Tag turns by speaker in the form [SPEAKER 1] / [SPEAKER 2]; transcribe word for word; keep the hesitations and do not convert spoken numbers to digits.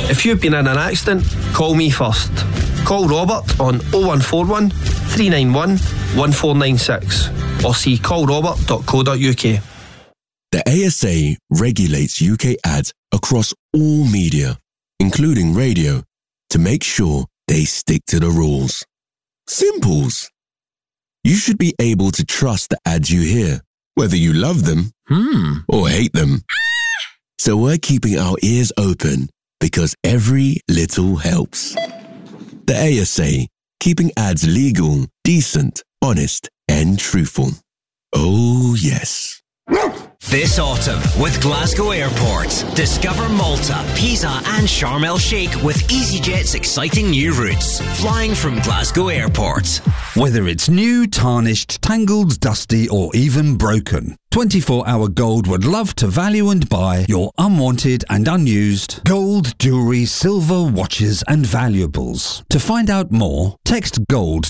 [SPEAKER 1] If you've been in an accident, call me first. Call Robert on oh one four one, three nine one, one four nine six or see call robert dot co dot uk.
[SPEAKER 2] The A S A regulates U K ads across all media, including radio, to make sure they stick to the rules. Simples. You should be able to trust the ads you hear, whether you love them
[SPEAKER 3] Hmm.
[SPEAKER 2] or hate them. So we're keeping our ears open because every little helps. The A S A, keeping ads legal, decent, honest, and truthful. Oh, yes.
[SPEAKER 4] This autumn with Glasgow Airport. Discover Malta, Pisa and Sharm El Sheikh with EasyJet's exciting new routes. Flying from Glasgow Airport.
[SPEAKER 5] Whether it's new, tarnished, tangled, dusty or even broken, twenty-four hour Gold would love to value and buy your unwanted and unused gold, jewellery, silver, watches and valuables. To find out more, text GOLD